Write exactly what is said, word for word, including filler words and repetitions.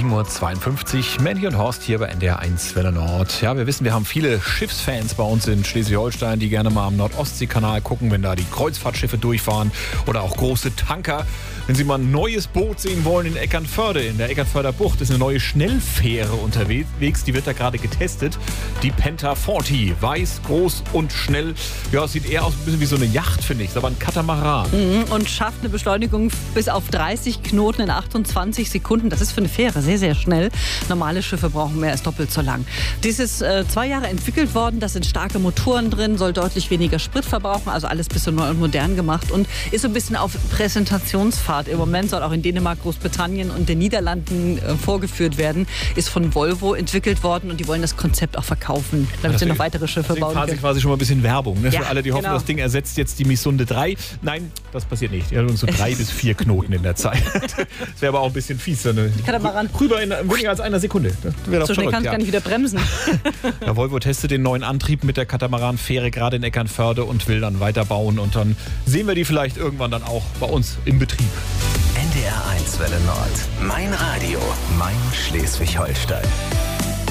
sieben Uhr zweiundfünfzig. Mandy und Horst hier bei N D R eins Welle Nord. Ja, wir wissen, wir haben viele Schiffsfans bei uns in Schleswig-Holstein, die gerne mal am Nord-Ostsee-Kanal gucken, wenn da die Kreuzfahrtschiffe durchfahren oder auch große Tanker. Wenn Sie mal ein neues Boot sehen wollen in Eckernförde, in der Eckernförder Bucht, ist eine neue Schnellfähre unterwegs. Die wird da gerade getestet. Die Penta vierzig. Weiß, groß und schnell. Ja, es sieht eher aus ein bisschen wie so eine Yacht, finde ich. Ist aber ein Katamaran. Mhm, und schafft eine Beschleunigung bis auf dreißig Knoten in achtundzwanzig Sekunden. Das ist für eine Fähre sehr, sehr schnell. Normale Schiffe brauchen mehr als doppelt so lang. Dies ist äh, zwei Jahre entwickelt worden. Da sind starke Motoren drin, soll deutlich weniger Sprit verbrauchen. Also alles bisschen neu und modern gemacht und ist so ein bisschen auf Präsentationsfahrt. Im Moment soll auch in Dänemark, Großbritannien und den Niederlanden äh, vorgeführt werden. Ist von Volvo entwickelt worden und die wollen das Konzept auch verkaufen, damit sie noch weitere Schiffe bauen können. Deswegen Sie quasi schon mal ein bisschen Werbung. Ne? Ja, für alle, die hoffen, genau. das Ding ersetzt jetzt die Misunde drei. Nein, das passiert nicht. Die hat uns so drei bis vier Knoten in der Zeit. Das wäre aber auch ein bisschen fies. So eine, Katamaran. Rüber in weniger als einer Sekunde. Das wäre doch So schnell verrückt, kann es ja. gar nicht wieder bremsen. Ja, Volvo testet den neuen Antrieb mit der Katamaran-Fähre gerade in Eckernförde und will dann weiterbauen. Und dann sehen wir die vielleicht irgendwann dann auch bei uns im Betrieb. N D R eins Welle Nord. Mein Radio. Mein Schleswig-Holstein.